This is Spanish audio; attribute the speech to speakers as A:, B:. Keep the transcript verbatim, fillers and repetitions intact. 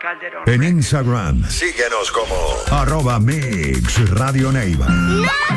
A: Calderón.
B: En Instagram,
C: síguenos como
B: arroba Mix Radio Neiva.
D: ¡No